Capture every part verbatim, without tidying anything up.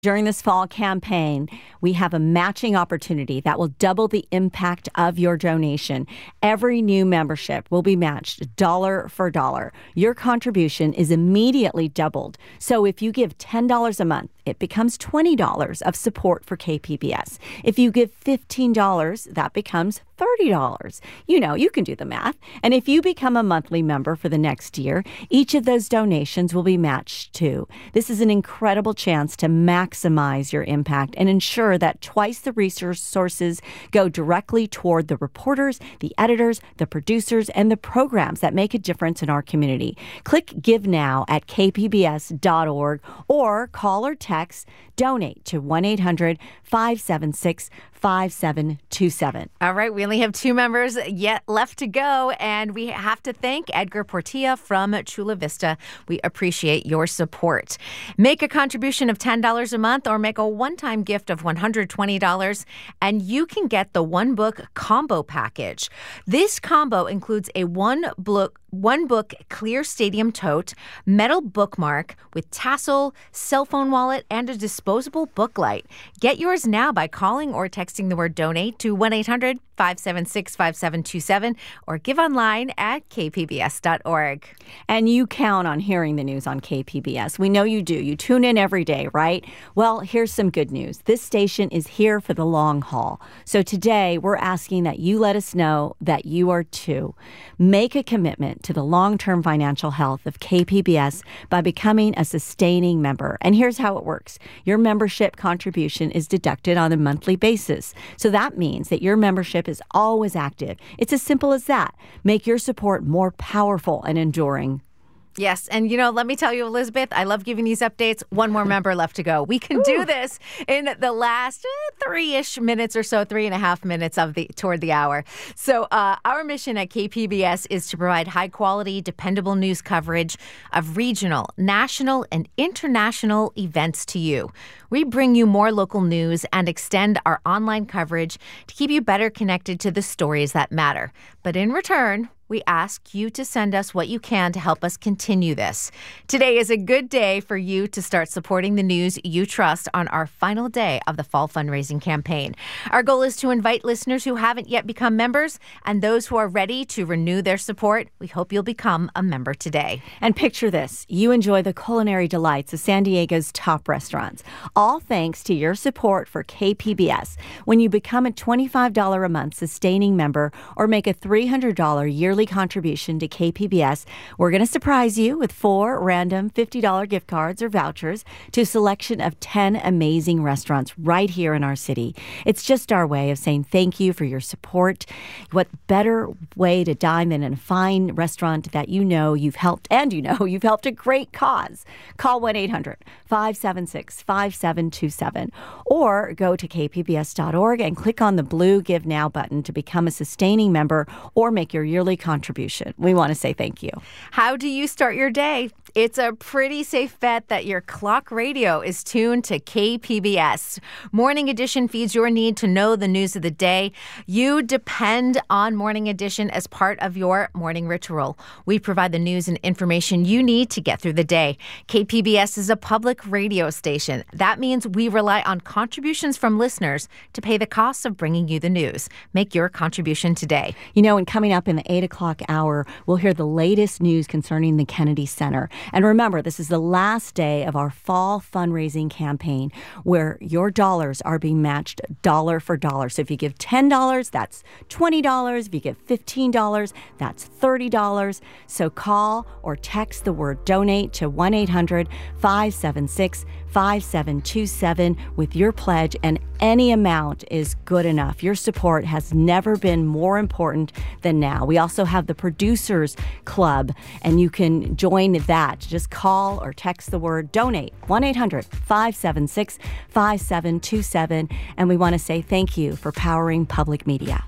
During this fall campaign, we have a matching opportunity that will double the impact of your donation. Every new membership will be matched dollar for dollar. Your contribution is immediately doubled. So if you give ten dollars a month, it becomes twenty dollars of support for K P B S. If you give fifteen dollars, that becomes thirty dollars. You know, you can do the math. And if you become a monthly member for the next year, each of those donations will be matched too. This is an incredible chance to maximize your impact and ensure that twice the resources go directly toward the reporters, the editors, the producers, and the programs that make a difference in our community. Click Give Now at k p b s dot org or call or text donate to one eight hundred five seven six five seven two seven. All right, we only have two members yet left to go, and we have to thank Edgar Portilla from Chula Vista. We appreciate your support. Make a contribution of ten dollars a month or make a one-time gift of one hundred twenty dollars, and you can get the One Book Combo Package. This combo includes a one book One book clear stadium tote, metal bookmark with tassel, cell phone wallet, and a disposable book light. Get yours now by calling or texting the word donate to one eight hundred five seven six five seven two seven or give online at k p b s dot org. And you count on hearing the news on K P B S. We know you do. You tune in every day, right? Well, here's some good news. This station is here for the long haul. So today, we're asking that you let us know that you are too. Make a commitment to the long-term financial health of K P B S by becoming a sustaining member. And here's how it works. Your membership contribution is deducted on a monthly basis. So that means that your membership is always active. It's as simple as that. Make your support more powerful and enduring. Yes. And, you know, let me tell you, Elizabeth, I love giving these updates. One more member left to go. We can Ooh. do this in the last eh, three-ish minutes or so, three and a half minutes of the toward the hour. So uh, our mission at K P B S is to provide high-quality, dependable news coverage of regional, national, and international events to you. We bring you more local news and extend our online coverage to keep you better connected to the stories that matter. But in return, we ask you to send us what you can to help us continue this. Today is a good day for you to start supporting the news you trust on our final day of the fall fundraising campaign. Our goal is to invite listeners who haven't yet become members and those who are ready to renew their support. We hope you'll become a member today. And picture this. You enjoy the culinary delights of San Diego's top restaurants, all thanks to your support for K P B S. When you become a twenty-five dollars a month sustaining member or make a three hundred dollars yearly contribution to K P B S, we're going to surprise you with four random fifty dollars gift cards or vouchers to a selection of ten amazing restaurants right here in our city. It's just our way of saying thank you for your support. What better way to dine than in a fine restaurant that you know you've helped, and you know you've helped a great cause. Call one eight hundred five seven six five seven two seven or go to k p b s dot org and click on the blue Give Now button to become a sustaining member or make your yearly contribution. We want to say thank you. How do you start your day? It's a pretty safe bet that your clock radio is tuned to K P B S. Morning Edition feeds your need to know the news of the day. You depend on Morning Edition as part of your morning ritual. We provide the news and information you need to get through the day. K P B S is a public radio station. That means we rely on contributions from listeners to pay the costs of bringing you the news. Make your contribution today. You know, and coming up in the eight o'clock hour, we'll hear the latest news concerning the Kennedy Center. And remember, this is the last day of our fall fundraising campaign where your dollars are being matched dollar for dollar. So if you give ten dollars, that's twenty dollars. If you give fifteen dollars, that's thirty dollars. So call or text the word donate to one eight hundred five seven six five seven two seven with your pledge, and any amount is good enough. Your support has never been more important than now. We also have the Producers Club, and you can join that. Just call or text the word donate, one eight hundred five seven six five seven two seven, and we want to say thank you for powering public media.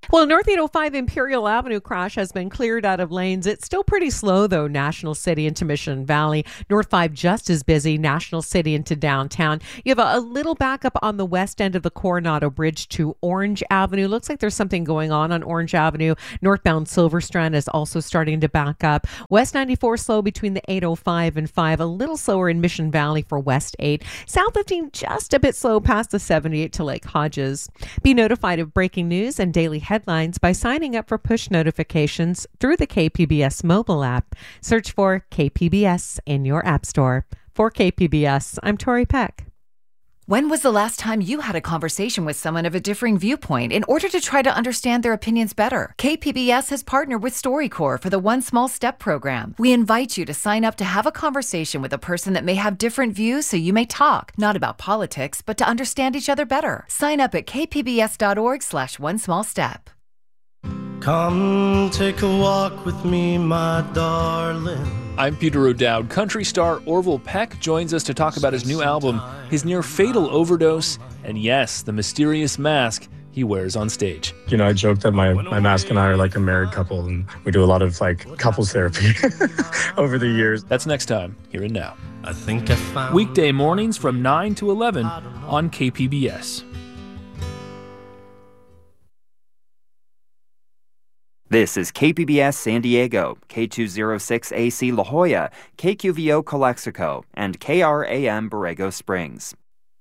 Well, North eight oh five Imperial Avenue crash has been cleared out of lanes. It's still pretty slow, though, National City into Mission Valley. North five just as busy, National City into downtown. You have a, a little backup on the west end of the Coronado Bridge to Orange Avenue. Looks like there's something going on on Orange Avenue. Northbound Silver Strand is also starting to back up. West ninety-four slow between the eight oh five and five. A little slower in Mission Valley for West eight. South fifteen just a bit slow past the seventy-eight to Lake Hodges. Be notified of breaking news and daily headlines by signing up for push notifications through the K P B S mobile app. Search for K P B S in your app store. For K P B S, I'm Tori Peck. When was the last time you had a conversation with someone of a differing viewpoint in order to try to understand their opinions better? K P B S has partnered with StoryCorps for the One Small Step program. We invite you to sign up to have a conversation with a person that may have different views so you may talk, not about politics, but to understand each other better. Sign up at kpbs.org slash one small step. Come take a walk with me, my darling. I'm Peter O'Dowd. Country star Orville Peck joins us to talk about his new album, his near-fatal overdose, and yes, the mysterious mask he wears on stage. You know, I joke that my, my mask and I are like a married couple, and we do a lot of like couples therapy over the years. That's next time, here and now. I think I found Weekday mornings from nine to eleven on K P B S. This is K P B S San Diego, K two oh six A C La Jolla, K Q V O Calexico, and K R A M Borrego Springs.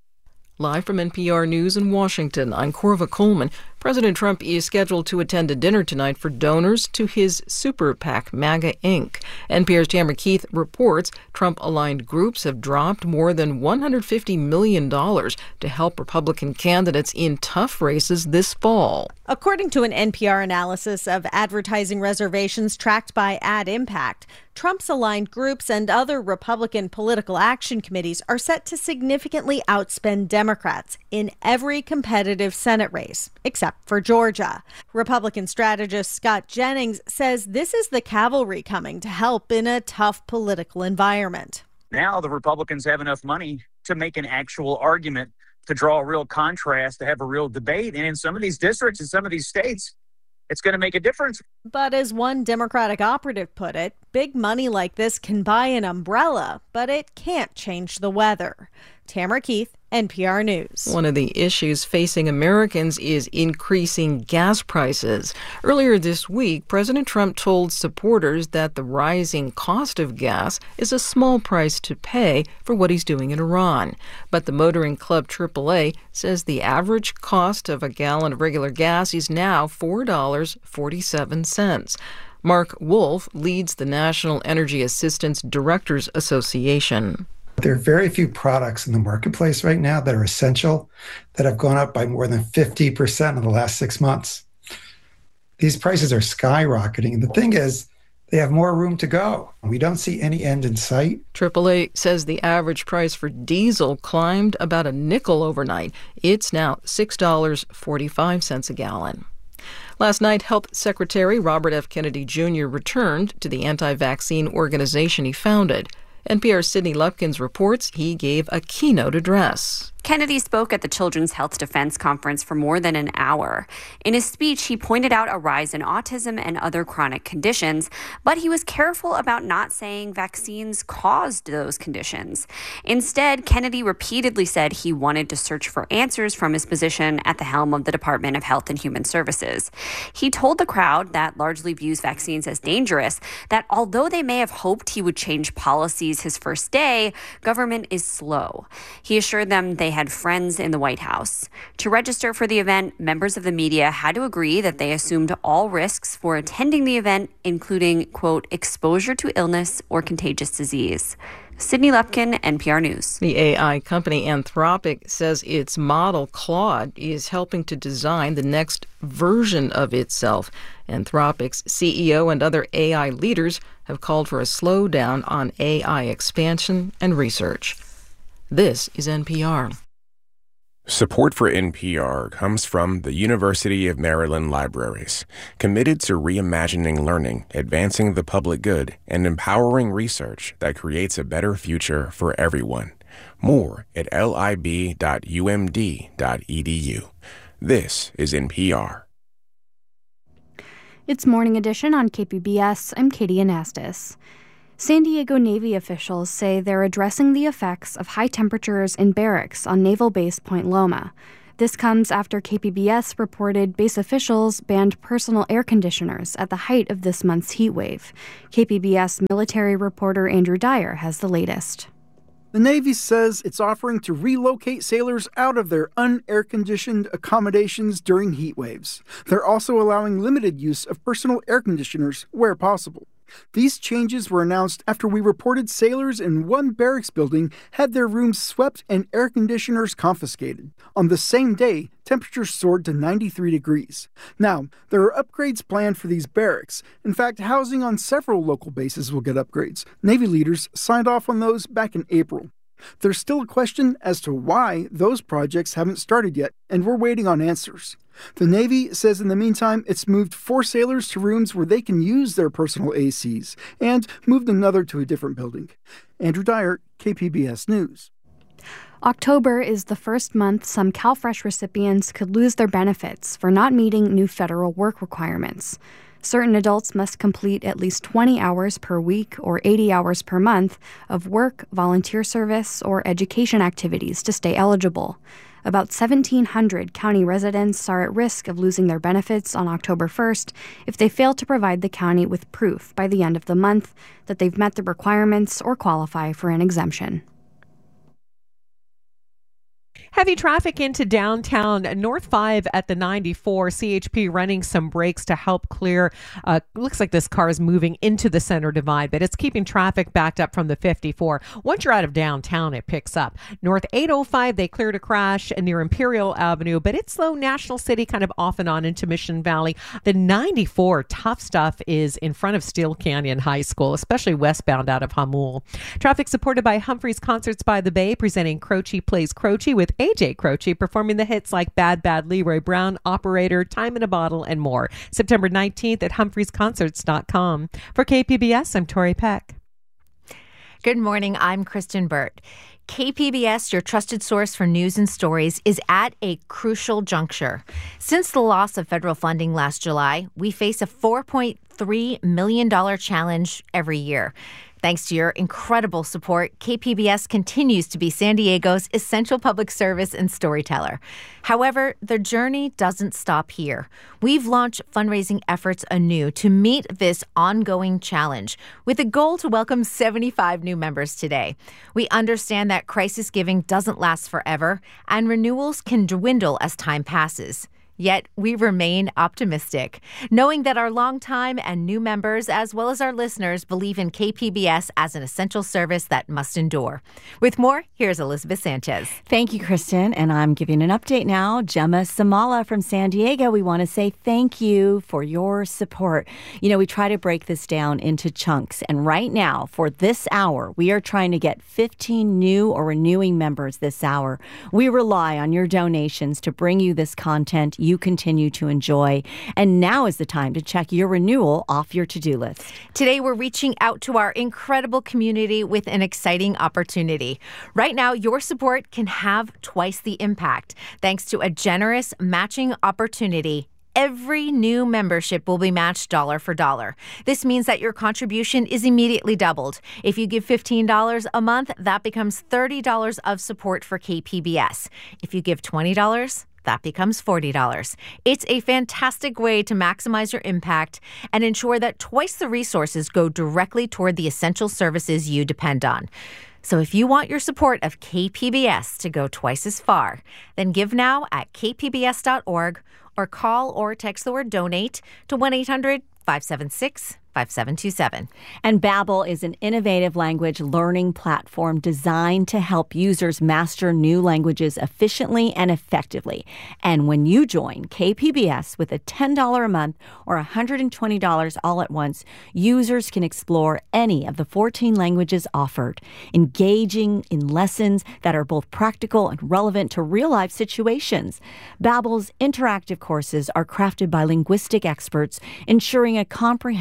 Live from N P R News in Washington, I'm Corva Coleman. President Trump is scheduled to attend a dinner tonight for donors to his super PAC, MAGA Incorporated. N P R's Tamara Keith reports Trump-aligned groups have dropped more than one hundred fifty million dollars to help Republican candidates in tough races this fall. According to an N P R analysis of advertising reservations tracked by Ad Impact, Trump's aligned groups and other Republican political action committees are set to significantly outspend Democrats in every competitive Senate race, except for Georgia. Republican strategist Scott Jennings says this is the cavalry coming to help in a tough political environment. Now the Republicans have enough money to make an actual argument, to draw a real contrast, to have a real debate. And in some of these districts, in some of these states, it's going to make a difference. But as one Democratic operative put it, big money like this can buy an umbrella, but it can't change the weather. Tamara Keith, N P R News. One of the issues facing Americans is increasing gas prices. Earlier this week, President Trump told supporters that the rising cost of gas is a small price to pay for what he's doing in Iran. But the motoring club triple A says the average cost of a gallon of regular gas is now four dollars and forty-seven cents. Mark Wolf leads the National Energy Assistance Directors Association. There are very few products in the marketplace right now that are essential that have gone up by more than fifty percent in the last six months. These prices are skyrocketing. And the thing is, they have more room to go. We don't see any end in sight. triple A says the average price for diesel climbed about a nickel overnight. It's now six dollars and forty-five cents a gallon. Last night, Health Secretary Robert F. Kennedy Junior returned to the anti-vaccine organization he founded. N P R's Sydney Lupkins reports he gave a keynote address. Kennedy spoke at the Children's Health Defense Conference for more than an hour. In his speech, he pointed out a rise in autism and other chronic conditions, but he was careful about not saying vaccines caused those conditions. Instead, Kennedy repeatedly said he wanted to search for answers from his position at the helm of the Department of Health and Human Services. He told the crowd that largely views vaccines as dangerous that although they may have hoped he would change policies his first day, government is slow. He assured them they had friends in the White House. To register for the event, members of the media had to agree that they assumed all risks for attending the event, including, quote, exposure to illness or contagious disease. Sydney Lupkin, N P R News. The A I company Anthropic says its model Claude is helping to design the next version of itself. Anthropic's C E O and other A I leaders have called for a slowdown on A I expansion and research. This is N P R. Support for N P R comes from the University of Maryland Libraries, committed to reimagining learning, advancing the public good, and empowering research that creates a better future for everyone. More at lib dot u m d dot e d u. This is N P R. It's Morning Edition on K P B S. I'm Katie Anastas. San Diego Navy officials say they're addressing the effects of high temperatures in barracks on Naval Base Point Loma. This comes after K P B S reported base officials banned personal air conditioners at the height of this month's heat wave. K P B S military reporter Andrew Dyer has the latest. The Navy says it's offering to relocate sailors out of their un-air-conditioned accommodations during heat waves. They're also allowing limited use of personal air conditioners where possible. These changes were announced after we reported sailors in one barracks building had their rooms swept and air conditioners confiscated. On the same day, temperatures soared to ninety-three degrees. Now, there are upgrades planned for these barracks. In fact, housing on several local bases will get upgrades. Navy leaders signed off on those back in April. There's still a question as to why those projects haven't started yet, and we're waiting on answers. The Navy says in the meantime, it's moved four sailors to rooms where they can use their personal A Cs and moved another to a different building. Andrew Dyer, K P B S News. October is the first month some CalFresh recipients could lose their benefits for not meeting new federal work requirements. Certain adults must complete at least twenty hours per week or eighty hours per month of work, volunteer service, or education activities to stay eligible. About seventeen hundred county residents are at risk of losing their benefits on October first if they fail to provide the county with proof by the end of the month that they've met the requirements or qualify for an exemption. Heavy traffic into downtown North five at the ninety-four. C H P running some brakes to help clear. Uh, looks like this car is moving into the center divide, but it's keeping traffic backed up from the fifty-four. Once you're out of downtown, it picks up. North eight oh five, they cleared a crash near Imperial Avenue, but it's slow. National City kind of off and on into Mission Valley. The ninety-four, tough stuff is in front of Steel Canyon High School, especially westbound out of Hamul. Traffic supported by Humphreys Concerts by the Bay, presenting Croce Plays Croce with A J Croce performing the hits like Bad Bad Leroy Brown, Operator, Time in a Bottle, and more. September nineteenth at humphreys concerts dot com. For K P B S, I'm Tori Peck. Good morning. I'm Kristen Burt. K P B S, your trusted source for news and stories, is at a crucial juncture. Since the loss of federal funding last July, we face a four point three million dollars challenge every year. Thanks to your incredible support, K P B S continues to be San Diego's essential public service and storyteller. However, the journey doesn't stop here. We've launched fundraising efforts anew to meet this ongoing challenge with a goal to welcome seventy-five new members today. We understand that crisis giving doesn't last forever, and renewals can dwindle as time passes. Yet we remain optimistic, knowing that our longtime and new members, as well as our listeners, believe in K P B S as an essential service that must endure. With more, here's Elizabeth Sanchez. Thank you, Kristen. And I'm giving an update now. Gemma Samala from San Diego, we want to say thank you for your support. You know, we try to break this down into chunks. And right now, for this hour, we are trying to get fifteen new or renewing members this hour. We rely on your donations to bring you this content you continue to enjoy. And now is the time to check your renewal off your to-do list. Today, we're reaching out to our incredible community with an exciting opportunity. Right now, your support can have twice the impact thanks to a generous matching opportunity. Every new membership will be matched dollar for dollar. This means that your contribution is immediately doubled. If you give fifteen dollars a month, that becomes thirty dollars of support for K P B S. If you give twenty dollars, that becomes forty dollars. It's a fantastic way to maximize your impact and ensure that twice the resources go directly toward the essential services you depend on. So if you want your support of K P B S to go twice as far, then give now at k p b s dot org or call or text the word donate to one eight hundred five seven six five seven two seven. And Babbel is an innovative language learning platform designed to help users master new languages efficiently and effectively. And when you join K P B S with a ten dollars a month or one hundred twenty dollars all at once, users can explore any of the fourteen languages offered, engaging in lessons that are both practical and relevant to real-life situations. Babbel's interactive courses are crafted by linguistic experts, ensuring a comprehensive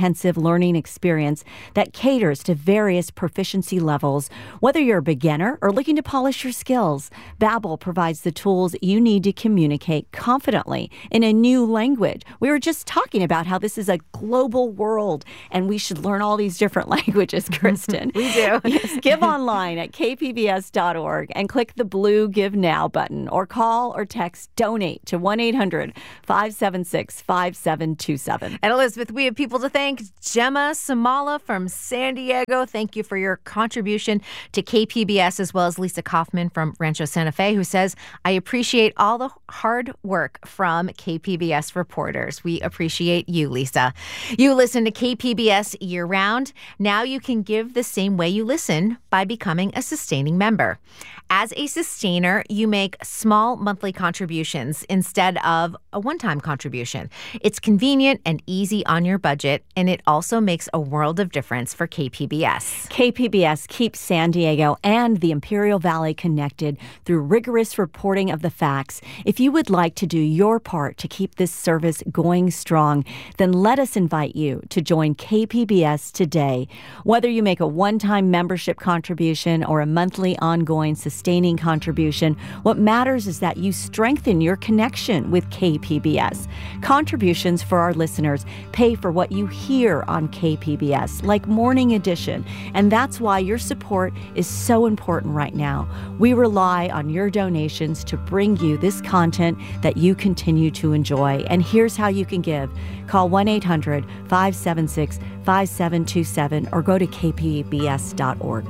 learning experience that caters to various proficiency levels. Whether you're a beginner or looking to polish your skills, Babbel provides the tools you need to communicate confidently in a new language. We were just talking about how this is a global world and we should learn all these different languages, Kristen. We do. Yes, give online at k p b s dot org and click the blue Give Now button or call or text donate to one eight hundred five seven six five seven two seven. And Elizabeth, we have people to thank. Gemma Samala from San Diego, thank you for your contribution to K P B S, as well as Lisa Kaufman from Rancho Santa Fe, who says, I appreciate all the hard work from K P B S reporters. We appreciate you, Lisa. You listen to K P B S year-round. Now you can give the same way you listen by becoming a sustaining member. As a sustainer, you make small monthly contributions instead of a one-time contribution. It's convenient and easy on your budget, and it also makes a world of difference for K P B S. K P B S keeps San Diego and the Imperial Valley connected through rigorous reporting of the facts. If you would like to do your part to keep this service going strong, then let us invite you to join K P B S today. Whether you make a one-time membership contribution or a monthly ongoing sustaining contribution, what matters is that you strengthen your connection with K P B S. Contributions for our listeners pay for what you hear on K P B S, like Morning Edition, and that's why your support is so important right now. We rely on your donations to bring you this content that you continue to enjoy, and here's how you can give. Call one eight hundred five seven six five seven two seven or go to k p b s dot org.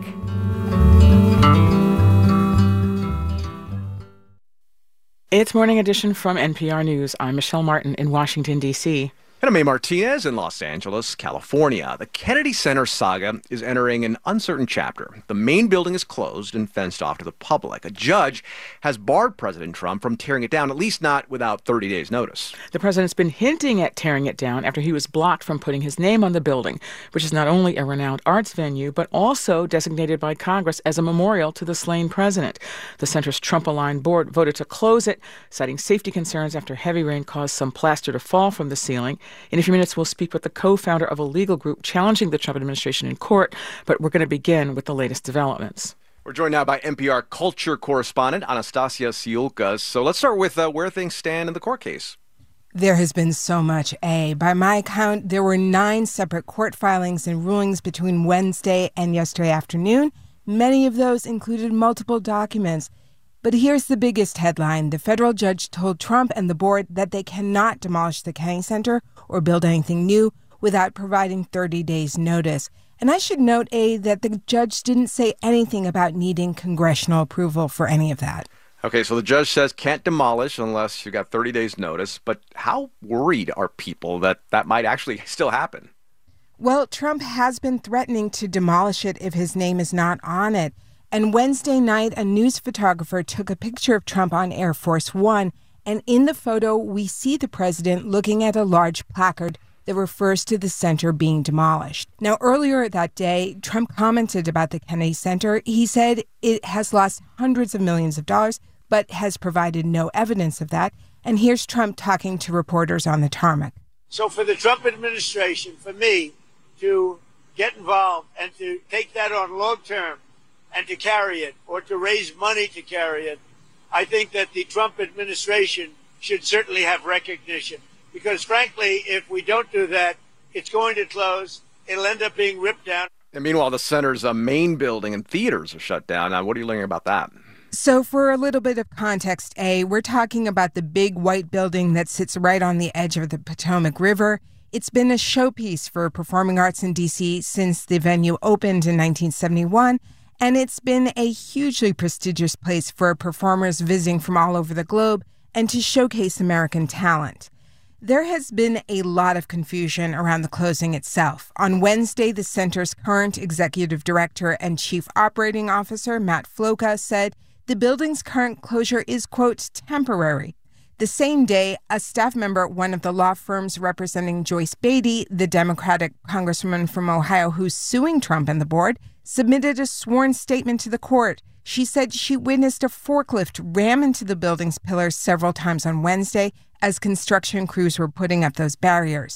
It's Morning Edition from N P R News. I'm Michelle Martin in Washington, D C And I'm May Martinez in Los Angeles, California. The Kennedy Center saga is entering an uncertain chapter. The main building is closed and fenced off to the public. A judge has barred President Trump from tearing it down, at least not without thirty days' notice. The president's been hinting at tearing it down after he was blocked from putting his name on the building, which is not only a renowned arts venue, but also designated by Congress as a memorial to the slain president. The center's Trump-aligned board voted to close it, citing safety concerns after heavy rain caused some plaster to fall from the ceiling. In a few minutes, we'll speak with the co-founder of a legal group challenging the Trump administration in court, but we're going to begin with the latest developments. We're joined now by N P R culture correspondent Anastasia Siulka. So let's start with uh, where things stand in the court case. There has been so much, A. By my count, there were nine separate court filings and rulings between Wednesday and yesterday afternoon. Many of those included multiple documents. But here's the biggest headline. The federal judge told Trump and the board that they cannot demolish the Kennedy Center or build anything new without providing thirty days notice. And I should note, A, that the judge didn't say anything about needing congressional approval for any of that. Okay, so the judge says can't demolish unless you got thirty days notice. But how worried are people that that might actually still happen? Well, Trump has been threatening to demolish it if his name is not on it. And Wednesday night, a news photographer took a picture of Trump on Air Force One. And in the photo, we see the president looking at a large placard that refers to the center being demolished. Now, earlier that day, Trump commented about the Kennedy Center. He said it has lost hundreds of millions of dollars, but has provided no evidence of that. And here's Trump talking to reporters on the tarmac. So for the Trump administration, for me to get involved and to take that on long term, and to carry it, or to raise money to carry it, I think that the Trump administration should certainly have recognition. Because frankly, if we don't do that, it's going to close. It'll end up being ripped down. And meanwhile, the center's uh, main building and theaters are shut down. Now, what are you learning about that? So for a little bit of context, A, we're talking about the big white building that sits right on the edge of the Potomac River. It's been a showpiece for performing arts in D C since the venue opened in nineteen seventy-one. And it's been a hugely prestigious place for performers visiting from all over the globe and to showcase American talent. There has been a lot of confusion around the closing itself. On Wednesday, the center's current executive director and chief operating officer, Matt Floca, said the building's current closure is, quote, temporary. The same day, a staff member at one of the law firms representing Joyce Beatty, the Democratic congresswoman from Ohio who's suing Trump and the board, submitted a sworn statement to the court. She said she witnessed a forklift ram into the building's pillars several times on Wednesday as construction crews were putting up those barriers.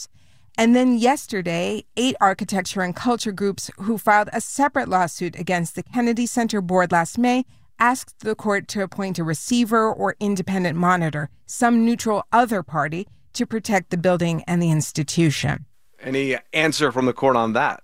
And then yesterday, eight architecture and culture groups who filed a separate lawsuit against the Kennedy Center Board last May asked the court to appoint a receiver or independent monitor, some neutral other party, to protect the building and the institution. Any answer from the court on that?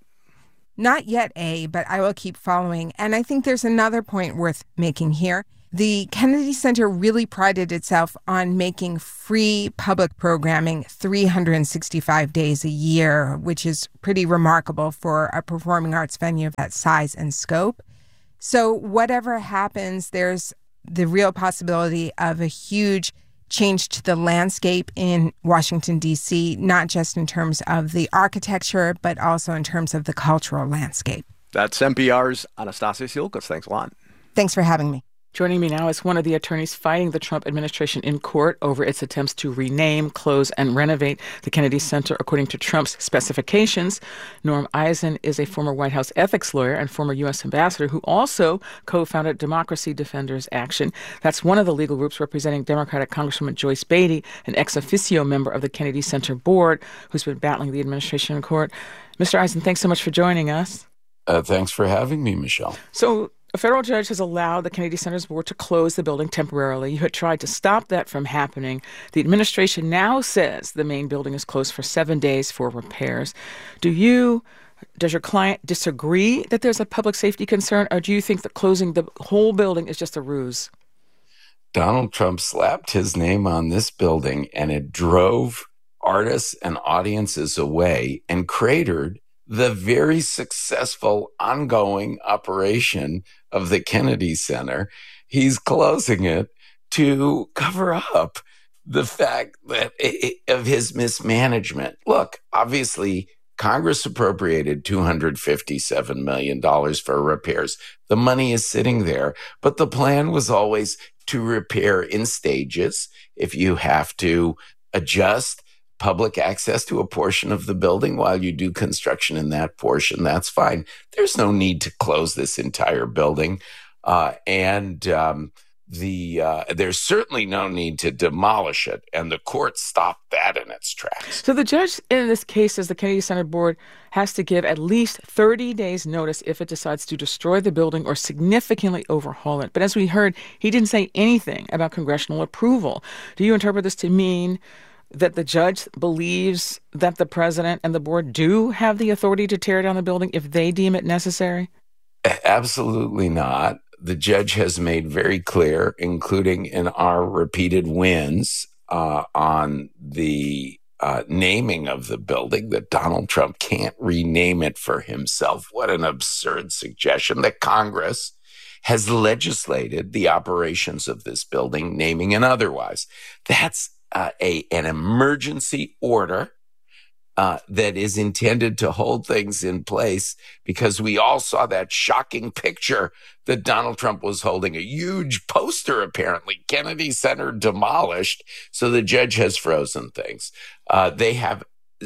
Not yet, A, but I will keep following. And I think there's another point worth making here. The Kennedy Center really prided itself on making free public programming three hundred sixty-five days a year, which is pretty remarkable for a performing arts venue of that size and scope. So whatever happens, there's the real possibility of a huge change to the landscape in Washington, D C, not just in terms of the architecture, but also in terms of the cultural landscape. That's N P R's Anastasia Siolkas. Thanks a lot. Thanks for having me. Joining me now is one of the attorneys fighting the Trump administration in court over its attempts to rename, close, and renovate the Kennedy Center according to Trump's specifications. Norm Eisen is a former White House ethics lawyer and former U S ambassador who also co-founded Democracy Defenders Action. That's one of the legal groups representing Democratic Congresswoman Joyce Beatty, an ex officio member of the Kennedy Center Board, who's been battling the administration in court. Mister Eisen, thanks so much for joining us. Uh, thanks for having me, Michelle. So, a federal judge has allowed the Kennedy Center's board to close the building temporarily. You had tried to stop that from happening. The administration now says the main building is closed for seven days for repairs. Do you, does your client disagree that there's a public safety concern, or do you think that closing the whole building is just a ruse? Donald Trump slapped his name on this building, and it drove artists and audiences away and cratered the very successful ongoing operation of the Kennedy Center. He's closing it to cover up the fact that it, of his mismanagement. Look, obviously, Congress appropriated two hundred fifty-seven million dollars for repairs. The money is sitting there, but the plan was always to repair in stages. If you have to adjust public access to a portion of the building while you do construction in that portion, that's fine. There's no need to close this entire building. Uh, and um, the uh, there's certainly no need to demolish it. And the court stopped that in its tracks. So the judge in this case says the Kennedy Center Board has to give at least thirty days notice if it decides to destroy the building or significantly overhaul it. But as we heard, he didn't say anything about congressional approval. Do you interpret this to mean that the judge believes that the president and the board do have the authority to tear down the building if they deem it necessary? Absolutely not. The judge has made very clear, including in our repeated wins uh, on the uh, naming of the building, that Donald Trump can't rename it for himself. What an absurd suggestion that Congress has legislated the operations of this building, naming and otherwise. That's Uh, a an emergency order uh, that is intended to hold things in place, because we all saw that shocking picture that Donald Trump was holding, a huge poster, apparently, Kennedy Center demolished. So the judge has frozen things. Uh, they have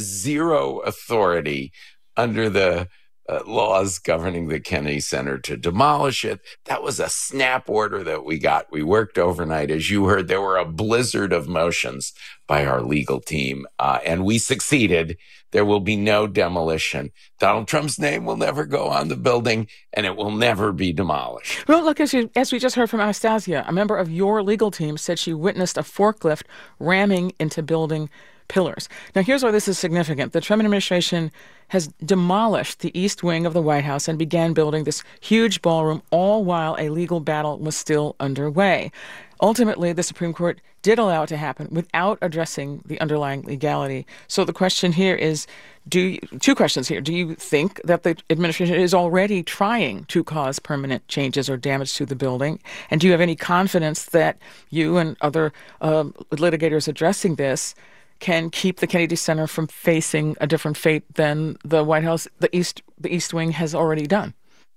zero authority under the Uh, laws governing the Kennedy Center to demolish it. That was a snap order that we got. We worked overnight. As you heard, there were a blizzard of motions by our legal team, uh, and we succeeded. There will be no demolition. Donald Trump's name will never go on the building, and it will never be demolished. Well, look, as, you, as we just heard from Anastasia, a member of your legal team said she witnessed a forklift ramming into building pillars. Now, here's why this is significant. The Trump administration has demolished the east wing of the White House and began building this huge ballroom, all while a legal battle was still underway. Ultimately, the Supreme Court did allow it to happen without addressing the underlying legality. So the question here is, do you, two questions here. Do you think that the administration is already trying to cause permanent changes or damage to the building? And do you have any confidence that you and other uh, litigators addressing this can keep the Kennedy Center from facing a different fate than the White House, the East, the East Wing has already done?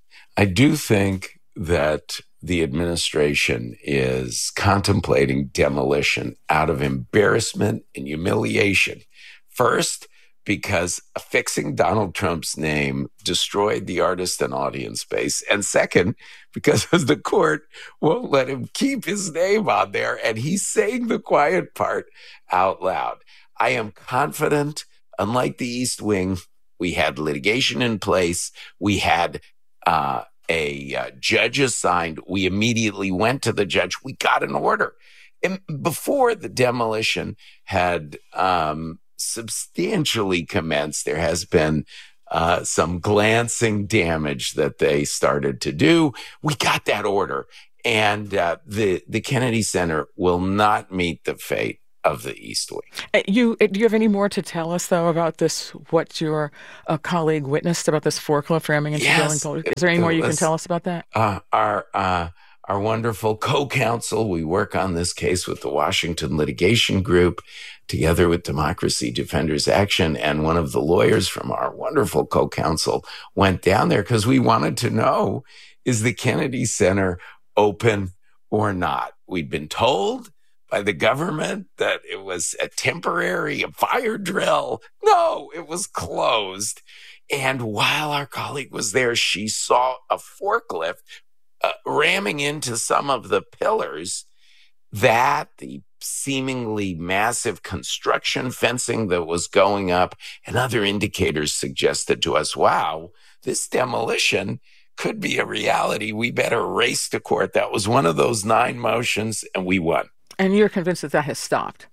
I do think that the administration is contemplating demolition out of embarrassment and humiliation. First, because affixing Donald Trump's name destroyed the artist and audience base. And second, because the court won't let him keep his name on there, and he's saying the quiet part out loud. I am confident unlike the East Wing, we had litigation in place. We had uh, a uh, judge assigned. We immediately went to the judge. We got an order. And before the demolition had um, substantially commenced, there has been uh, some glancing damage that they started to do. We got that order. And uh, the, the Kennedy Center will not meet the fate of the East Wing. You, do you have any more to tell us, though, about this, what your uh, colleague witnessed about this forklift ramming into yes, the building? Is there any more you was, can tell us about that? Uh, our uh, our wonderful co-counsel, we work on this case with the Washington Litigation Group, together with Democracy Defenders Action, and one of the lawyers from our wonderful co-counsel went down there because we wanted to know, is the Kennedy Center open or not? We'd been told by the government that it was a temporary a fire drill. No, it was closed. And while our colleague was there, she saw a forklift uh, ramming into some of the pillars. That, the seemingly massive construction fencing that was going up, and other indicators suggested to us, wow, this demolition could be a reality. We better race to court. That was one of those nine motions, and we won. And you're convinced that that has stopped?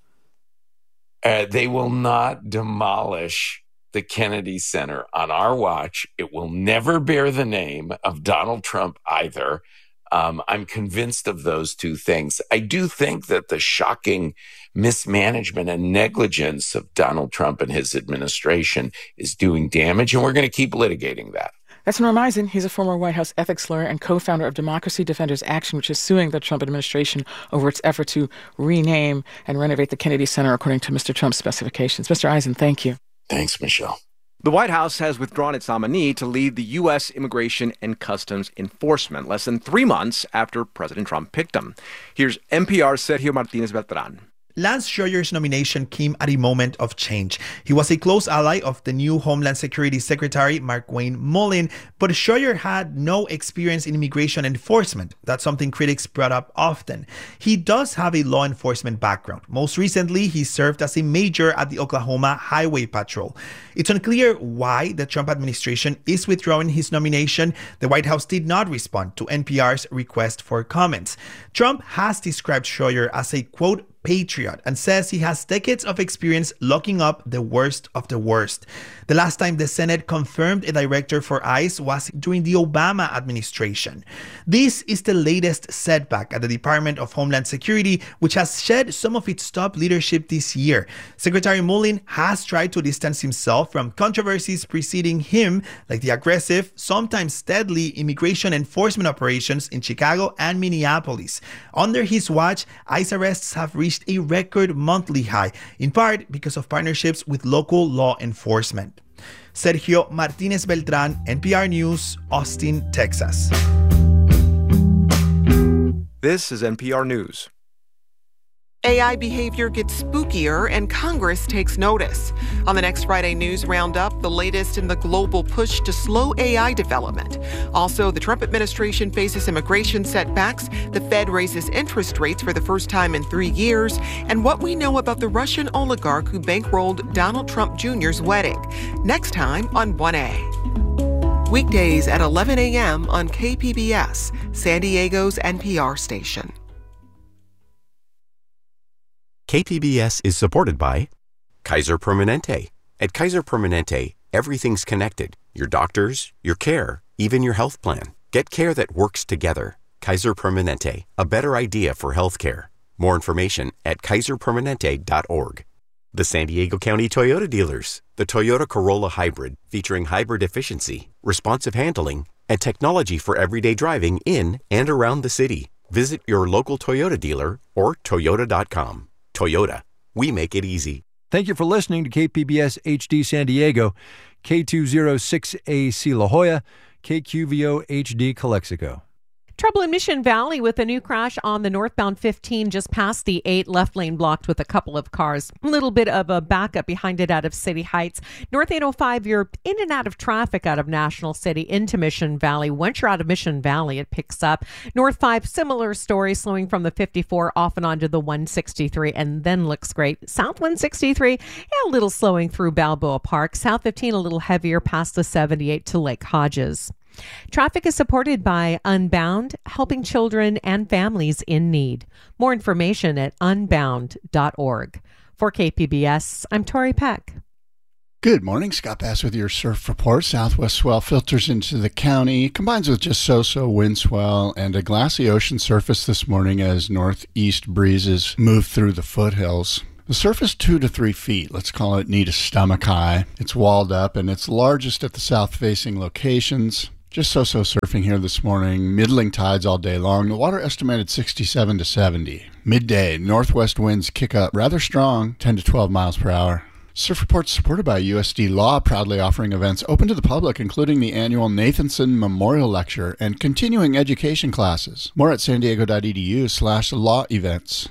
Uh, they will not demolish the Kennedy Center on our watch. It will never bear the name of Donald Trump either. Um, I'm convinced of those two things. I do think that the shocking mismanagement and negligence of Donald Trump and his administration is doing damage, and we're going to keep litigating that. That's Norm Eisen. He's a former White House ethics lawyer and co-founder of Democracy Defenders Action, which is suing the Trump administration over its effort to rename and renovate the Kennedy Center according to Mister Trump's specifications. Mister Eisen, thank you. Thanks, Michelle. The White House has withdrawn its nominee to lead the U S Immigration and Customs Enforcement less than three months after President Trump picked him. Here's N P R's Sergio Martinez Beltran. Lance Schroeder's nomination came at a moment of change. He was a close ally of the new Homeland Security Secretary, Markwayne Mullin, but Schroeder had no experience in immigration enforcement. That's something critics brought up often. He does have a law enforcement background. Most recently, he served as a major at the Oklahoma Highway Patrol. It's unclear why the Trump administration is withdrawing his nomination. The White House did not respond to N P R's request for comments. Trump has described Schroeder as a, quote, patriot, and says he has decades of experience locking up the worst of the worst. The last time the Senate confirmed a director for ICE was during the Obama administration. This is the latest setback at the Department of Homeland Security, which has shed some of its top leadership this year. Secretary Mullin has tried to distance himself from controversies preceding him, like the aggressive, sometimes deadly immigration enforcement operations in Chicago and Minneapolis. Under his watch, ICE arrests have reached a record monthly high, in part because of partnerships with local law enforcement. Sergio Martinez Beltran, N P R News, Austin, Texas. This is N P R News. A I behavior gets spookier and Congress takes notice. On the next Friday News Roundup, the latest in the global push to slow A I development. Also, the Trump administration faces immigration setbacks, the Fed raises interest rates for the first time in three years, and what we know about the Russian oligarch who bankrolled Donald Trump Junior's wedding. Next time on one A. Weekdays at eleven a.m. on K P B S, San Diego's N P R station. K P B S is supported by Kaiser Permanente. At Kaiser Permanente, everything's connected. Your doctors, your care, even your health plan. Get care that works together. Kaiser Permanente, a better idea for healthcare. More information at kaiser permanente dot org. The San Diego County Toyota dealers. The Toyota Corolla Hybrid, featuring hybrid efficiency, responsive handling, and technology for everyday driving in and around the city. Visit your local Toyota dealer or toyota dot com. Toyota, we make it easy. Thank you for listening to K P B S H D San Diego, K two oh six A C La Jolla, K Q V O H D Calexico. Trouble in Mission Valley with a new crash on the northbound fifteen just past the eight, left lane blocked with a couple of cars. A little bit of a backup behind it out of City Heights. North eight oh five, you're in and out of traffic out of National City into Mission Valley. Once you're out of Mission Valley, it picks up. North five, similar story, slowing from the fifty-four off and onto the one sixty-three, and then looks great. South one sixty-three, yeah, a little slowing through Balboa Park. South fifteen, a little heavier past the seventy-eight to Lake Hodges. Traffic is supported by Unbound, helping children and families in need. More information at unbound dot org. For K P B S, I'm Tori Peck. Good morning. Scott Bass with your surf report. Southwest swell filters into the county, combines with just so-so wind swell and a glassy ocean surface this morning as northeast breezes move through the foothills. The surface two to three feet, let's call it knee to stomach high. It's walled up and it's largest at the south-facing locations. Just so-so surfing here this morning. Middling tides all day long. The water estimated sixty-seven to seventy. Midday, northwest winds kick up rather strong, ten to twelve miles per hour. Surf Report's supported by U S D Law, proudly offering events open to the public, including the annual Nathanson Memorial Lecture and continuing education classes. More at san diego dot e d u slash law events.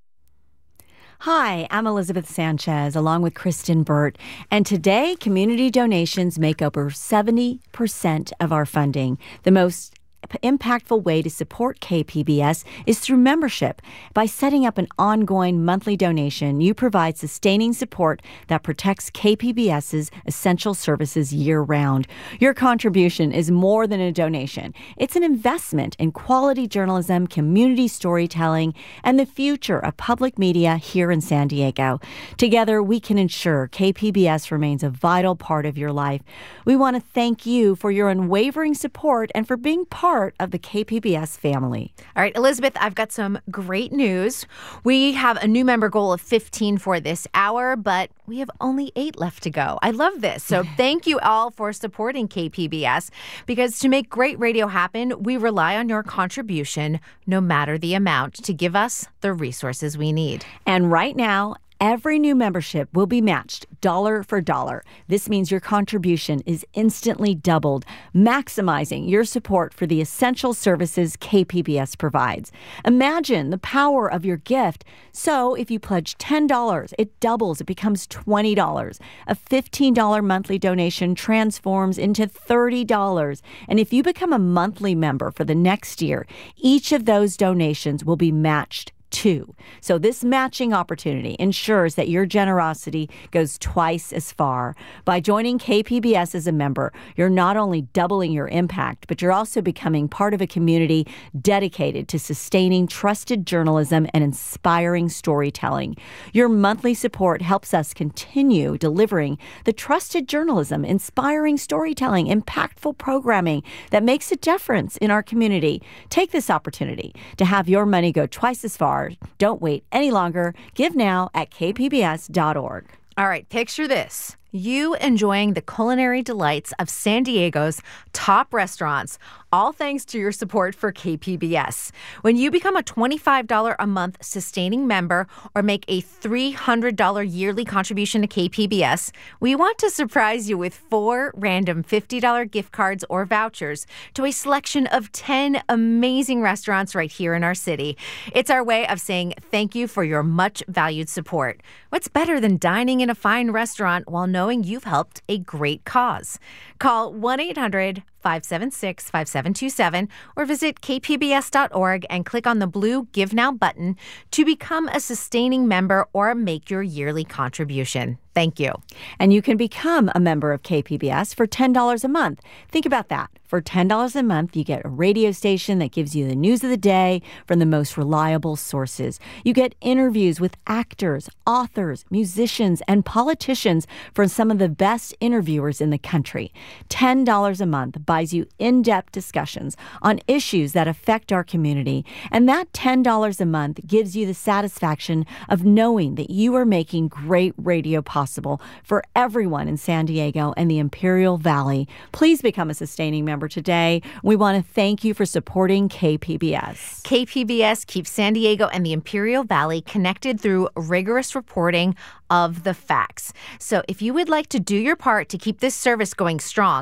Hi, I'm Elizabeth Sanchez along with Kristen Burt. And today, community donations make over seventy percent of our funding. The most impactful way to support K P B S is through membership. By setting up an ongoing monthly donation, you provide sustaining support that protects KPBS's essential services year-round. Your contribution is more than a donation. It's an investment in quality journalism, community storytelling, and the future of public media here in San Diego. Together, we can ensure K P B S remains a vital part of your life. We want to thank you for your unwavering support and for being part of the K P B S family. All right, Elizabeth, I've got some great news. We have a new member goal of fifteen for this hour, but we have only eight left to go. I love this. So thank you all for supporting K P B S, because to make great radio happen, we rely on your contribution, no matter the amount, to give us the resources we need. And right now, every new membership will be matched dollar for dollar. This means your contribution is instantly doubled, maximizing your support for the essential services K P B S provides. Imagine the power of your gift. So if you pledge ten dollars, it doubles. It becomes twenty dollars. A fifteen dollars monthly donation transforms into thirty dollars. And if you become a monthly member for the next year, each of those donations will be matched Two. So this matching opportunity ensures that your generosity goes twice as far. By joining K P B S as a member, you're not only doubling your impact, but you're also becoming part of a community dedicated to sustaining trusted journalism and inspiring storytelling. Your monthly support helps us continue delivering the trusted journalism, inspiring storytelling, impactful programming that makes a difference in our community. Take this opportunity to have your money go twice as far. Don't wait any longer. Give now at k p b s dot org. All right, picture this. You enjoying the culinary delights of San Diego's top restaurants, all thanks to your support for K P B S. When you become a twenty-five dollars a month sustaining member or make a three hundred dollars yearly contribution to K P B S, we want to surprise you with four random fifty dollars gift cards or vouchers to a selection of ten amazing restaurants right here in our city. It's our way of saying thank you for your much valued support. What's better than dining in a fine restaurant while knowing you've helped a great cause? Call one eight hundred five seven six five seven two seven or visit k p b s dot org and click on the blue Give Now button to become a sustaining member or make your yearly contribution. Thank you. And you can become a member of K P B S for ten dollars a month. Think about that. For ten dollars a month, you get a radio station that gives you the news of the day from the most reliable sources. You get interviews with actors, authors, musicians, and politicians from some of the best interviewers in the country. ten dollars a month buys you in-depth discussions on issues that affect our community. And that ten dollars a month gives you the satisfaction of knowing that you are making great radio possible for everyone in San Diego and the Imperial Valley. Please become a sustaining member today. We want to thank you for supporting K P B S. K P B S keeps San Diego and the Imperial Valley connected through rigorous reporting of the facts. So if you would like to do your part to keep this service going strong,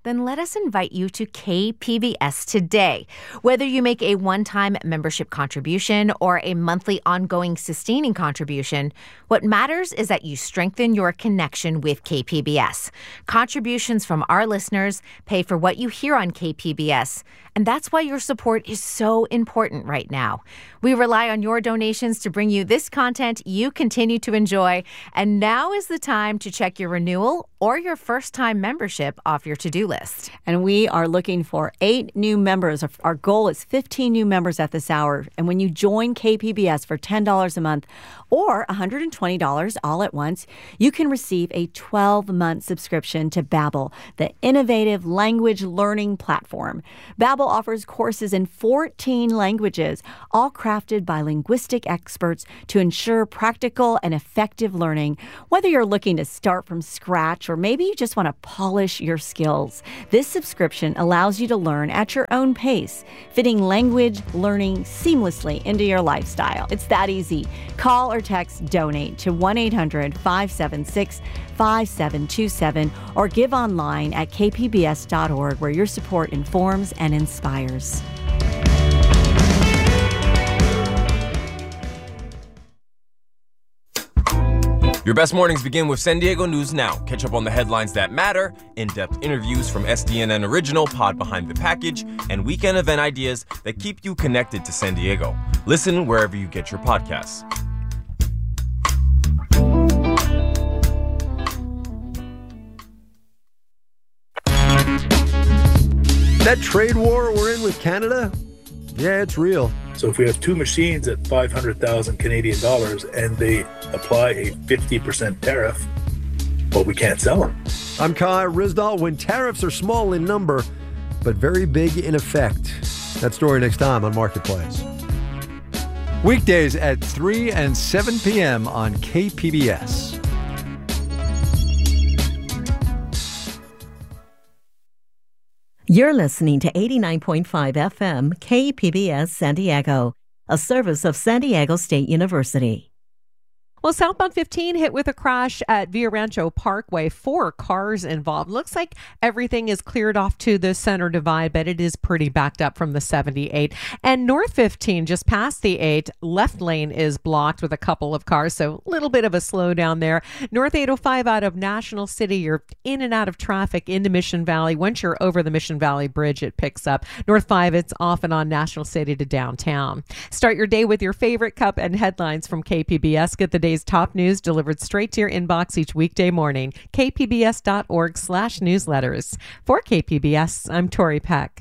then let us invite you to K P B S today. Whether you make a one-time membership contribution or a monthly ongoing sustaining contribution, what matters is that you strengthen your connection with K P B S. Contributions from our listeners pay for what you hear on K P B S, and that's why your support is so important right now. We rely on your donations to bring you this content you continue to enjoy, and now is the time to check your renewal or your first-time membership off your to-do list. And we are looking for eight new members. Our goal is fifteen new members at this hour. And when you join K P B S for ten dollars a month or one hundred twenty dollars all at once, you can receive a twelve-month subscription to Babbel, the innovative language learning platform. Babbel offers courses in fourteen languages, all crafted by linguistic experts to ensure practical and effective learning. Whether you're looking to start from scratch or maybe you just want to polish your skills, this subscription allows you to learn at your own pace, fitting language learning seamlessly into your lifestyle. It's that easy. Call or text DONATE to one eight hundred five seven six five seven two seven or give online at k p b s dot org, where your support informs and inspires. Your best mornings begin with San Diego News Now. Catch up on the headlines that matter, in-depth interviews from S D N N Original, Pod Behind the Package, and weekend event ideas that keep you connected to San Diego. Listen wherever you get your podcasts. That trade war we're in with Canada, yeah, it's real. So if we have two machines at five hundred thousand Canadian dollars and they apply a fifty percent tariff, well, we can't sell them. I'm Kai Rizdal. When tariffs are small in number, but very big in effect. That story next time on Marketplace. Weekdays at three and seven p.m. on K P B S. You're listening to eighty-nine point five F M K P B S San Diego, a service of San Diego State University. Well, southbound fifteen hit with a crash at Villa Rancho Parkway. Four cars involved. Looks like everything is cleared off to the center divide, but it is pretty backed up from the seventy-eight. And North fifteen, just past the eight, left lane is blocked with a couple of cars, so a little bit of a slowdown there. North eight oh five out of National City, you're in and out of traffic into Mission Valley. Once you're over the Mission Valley Bridge, it picks up. North five, it's off and on National City to downtown. Start your day with your favorite cup and headlines from K P B S. Get the day's top news delivered straight to your inbox each weekday morning. k p b s dot org slash newsletters. For K P B S, I'm Tori Peck.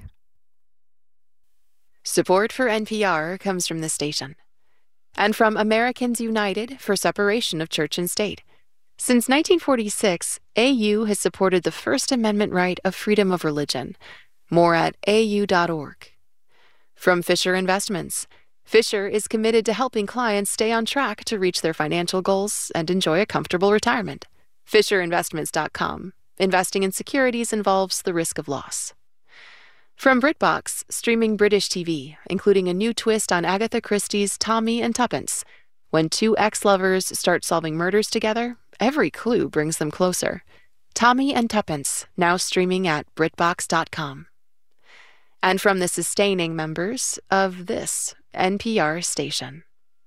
Support for N P R comes from the station and from Americans United for Separation of Church and State. Since nineteen forty-six, A U has supported the First Amendment right of freedom of religion. More at a u dot org. From Fisher Investments. Fisher is committed to helping clients stay on track to reach their financial goals and enjoy a comfortable retirement. fisher investments dot com. Investing in securities involves the risk of loss. From BritBox, streaming British T V, including a new twist on Agatha Christie's Tommy and Tuppence. When two ex-lovers start solving murders together, every clue brings them closer. Tommy and Tuppence, now streaming at brit box dot com. And from the sustaining members of this N P R station.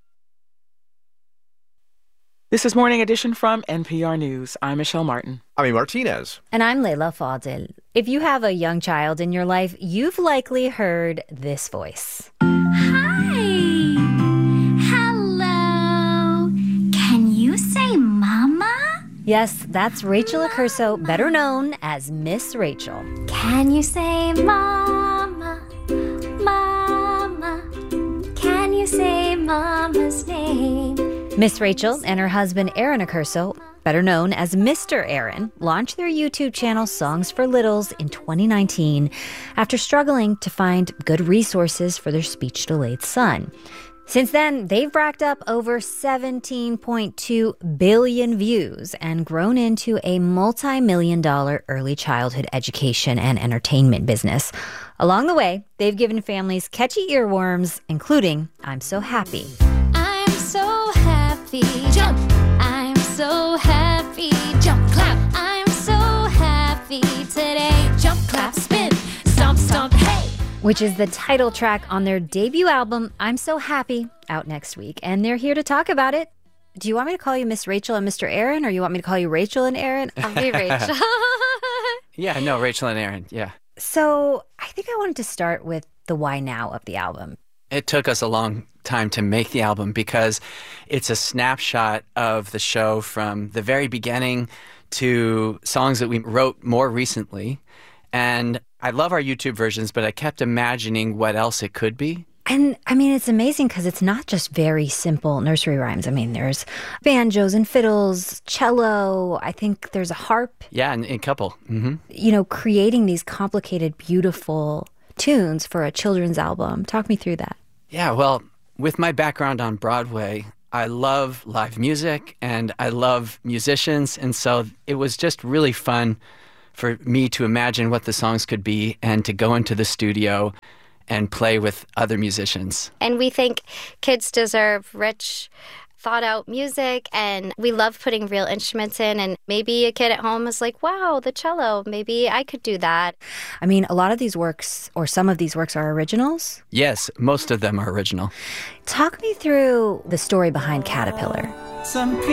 This is Morning Edition from N P R News. I'm Michelle Martin. I'm Martinez. And I'm Leila Fadil. If you have a young child in your life, you've likely heard this voice. Hi. Hello. Can you say mama? Yes, that's Rachel Accurso, better known as Miss Rachel. Can you say mama? Mama. Can you say mama's name? Miss Rachel and her husband Aaron Accurso, better known as Mister Aaron, launched their YouTube channel Songs for Littles in twenty nineteen after struggling to find good resources for their speech-delayed son. Since then, they've racked up over seventeen point two billion views and grown into a multi-million dollar early childhood education and entertainment business. Along the way, they've given families catchy earworms, including I'm So Happy. I'm so happy. Jump. I'm so happy. Jump, clap. I'm so happy today. Jump, clap. stomp, hey! which is the title track on their debut album, I'm So Happy, out next week. And they're here to talk about it. Do you want me to call you Miss Rachel and Mister Aaron, or you want me to call you Rachel and Aaron? I'll be Rachel. Yeah, no, Rachel and Aaron, yeah. So I think I wanted to start with the why now of the album. It took us a long time to make the album because it's a snapshot of the show from the very beginning to songs that we wrote more recently. And I love our YouTube versions, but I kept imagining what else it could be. And I mean, it's amazing because it's not just very simple nursery rhymes. I mean, there's banjos and fiddles, cello. I think there's a harp. Yeah, and a couple. Mm-hmm. You know, creating these complicated, beautiful tunes for a children's album. Talk me through that. Yeah, well, with my background on Broadway, I love live music and I love musicians. And so it was just really fun for me to imagine what the songs could be and to go into the studio and play with other musicians. And we think kids deserve rich, thought-out music, and we love putting real instruments in, and maybe a kid at home is like, wow, the cello, maybe I could do that. I mean, a lot of these works, or some of these works, are originals. Yes, most of them are original. Talk me through the story behind Caterpillar. Some